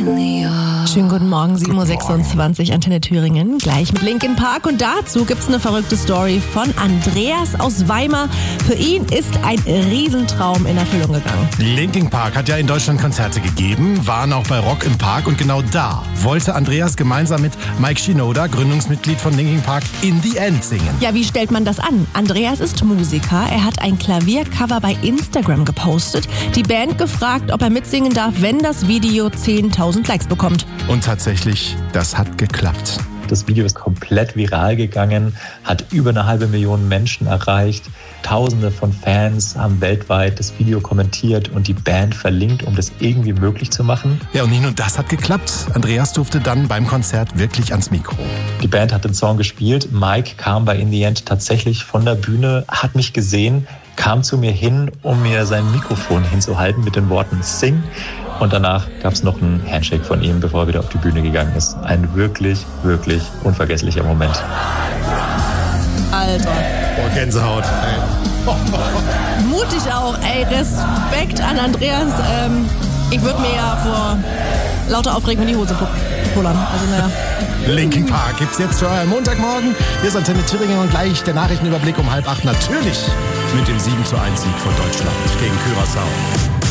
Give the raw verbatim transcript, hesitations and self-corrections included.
Schönen guten Morgen, sieben Uhr sechsundzwanzig, Antenne Thüringen, gleich mit Linkin Park. Und dazu gibt's eine verrückte Story von Andreas aus Weimar. Für ihn ist ein Riesentraum in Erfüllung gegangen. Linkin Park hat ja in Deutschland Konzerte gegeben, waren auch bei Rock im Park und genau da wollte Andreas gemeinsam mit Mike Shinoda, Gründungsmitglied von Linkin Park, In the End singen. Ja, wie stellt man das an? Andreas ist Musiker, er hat ein Klaviercover bei Instagram gepostet, die Band gefragt, ob er mitsingen darf, wenn das Video zehntausend Likes bekommt. Und tatsächlich, das hat geklappt. Das Video ist komplett viral gegangen, hat über eine halbe Million Menschen erreicht. Tausende von Fans haben weltweit das Video kommentiert und die Band verlinkt, um das irgendwie möglich zu machen. Ja, und nicht nur das hat geklappt. Andreas durfte dann beim Konzert wirklich ans Mikro. Die Band hat den Song gespielt. Mike kam bei In the End tatsächlich von der Bühne, hat mich gesehen, kam zu mir hin, um mir sein Mikrofon hinzuhalten mit den Worten Sing. Und danach gab es noch einen Handshake von ihm, bevor er wieder auf die Bühne gegangen ist. Ein wirklich, wirklich unvergesslicher Moment. Alter. Oh, Gänsehaut. Ey. Mutig auch, ey. Respekt an Andreas. Ähm, ich würde mir ja vor lauter Aufregung in die Hose pullern. Also, naja. Linkin Park gibt's jetzt für euren Montagmorgen. Hier ist Antenne Thüringen und gleich der Nachrichtenüberblick um halb acht. Natürlich mit dem sieben zu eins Sieg von Deutschland gegen Curaçao.